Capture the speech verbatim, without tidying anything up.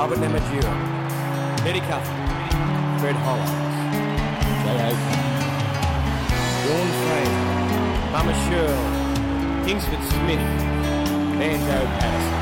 Robert Namatjira, Eddie Cuthman, Fred Hollows, Jay O'Connor, Dawn Fraser, Mama Shirl, Kingsford Smith, Banjo Patterson.